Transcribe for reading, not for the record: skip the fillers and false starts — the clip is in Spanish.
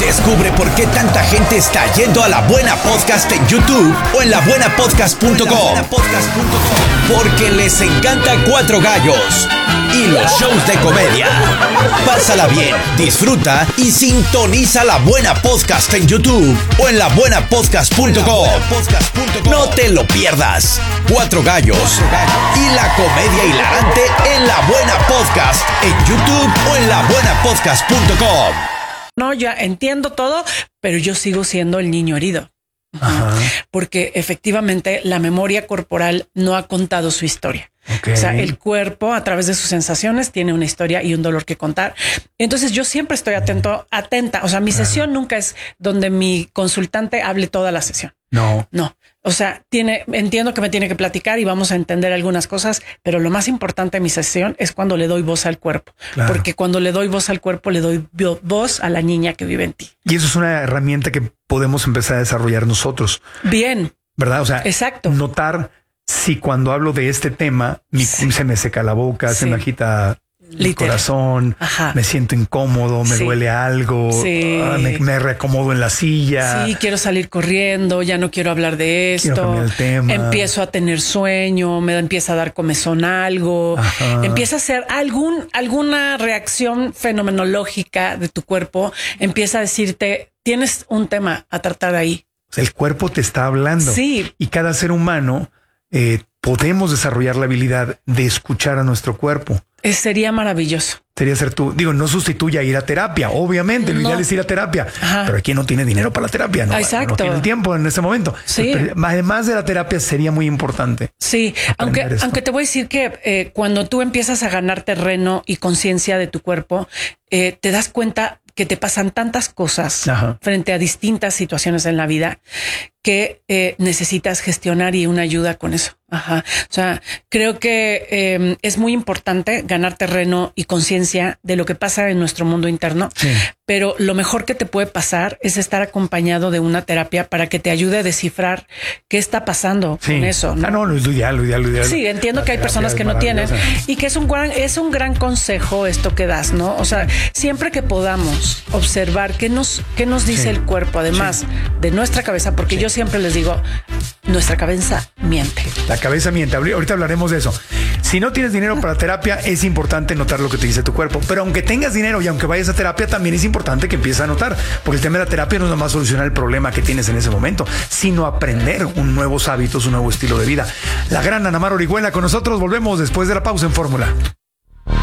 Descubre por qué tanta gente está yendo a La Buena Podcast en YouTube o en labuenapodcast.com. Porque les encanta Cuatro Gallos y los shows de comedia. Pásala bien, disfruta y sintoniza La Buena Podcast en YouTube o en labuenapodcast.com. No te lo pierdas. Cuatro Gallos y la comedia hilarante en La Buena Podcast en YouTube o en labuenapodcast.com. No, ya entiendo todo, pero yo sigo siendo el niño herido. Ajá. Porque efectivamente la memoria corporal no ha contado su historia. Okay. O sea, el cuerpo a través de sus sensaciones tiene una historia y un dolor que contar. Entonces yo siempre estoy atenta. O sea, mi sesión nunca es donde mi consultante hable toda la sesión. No. O sea, entiendo que me tiene que platicar y vamos a entender algunas cosas, pero lo más importante de mi sesión es cuando le doy voz al cuerpo. Claro. Porque cuando le doy voz al cuerpo, le doy voz a la niña que vive en ti. Y eso es una herramienta que podemos empezar a desarrollar nosotros. Bien. ¿Verdad? O sea, exacto. Notar si cuando hablo de este tema se me seca la boca, se me agita el corazón, me siento incómodo, me duele algo, me reacomodo en la silla. Sí, quiero salir corriendo, ya no quiero hablar de esto. Quiero cambiar el tema. Empiezo a tener sueño, me empieza a dar comezón algo. Empieza a hacer alguna reacción fenomenológica de tu cuerpo. Empieza a decirte, tienes un tema a tratar ahí. El cuerpo te está hablando. Sí. Y cada ser humano podemos desarrollar la habilidad de escuchar a nuestro cuerpo. Sería maravilloso. Sería ser tú. Digo, no sustituye a ir a terapia. Obviamente, lo ideal es ir a terapia. Pero aquí no tiene dinero para la terapia. No, exacto. No tiene el tiempo en ese momento. Sí. Además de la terapia, sería muy importante. Sí, aunque te voy a decir que cuando tú empiezas a ganar terreno y conciencia de tu cuerpo, te das cuenta que te pasan tantas cosas frente a distintas situaciones en la vida que necesitas gestionar y una ayuda con eso. O sea, creo que es muy importante ganar terreno y conciencia de lo que pasa en nuestro mundo interno, pero lo mejor que te puede pasar es estar acompañado de una terapia para que te ayude a descifrar qué está pasando con eso. ¿No? Lo ideal. Sí, entiendo que hay personas que no tienen y que es un gran consejo esto que das, ¿no? O sea, siempre que podamos observar qué nos dice el cuerpo, además de nuestra cabeza, porque yo siempre les digo, nuestra cabeza miente. La cabeza miente. Ahorita hablaremos de eso. Si no tienes dinero para terapia, es importante notar lo que te dice tu cuerpo. Pero aunque tengas dinero y aunque vayas a terapia, también es importante que empieces a notar. Porque el tema de la terapia no es nomás solucionar el problema que tienes en ese momento, sino aprender nuevos hábitos, un nuevo estilo de vida. La gran Ana Mar Orihuela con nosotros. Volvemos después de la pausa en Fórmula.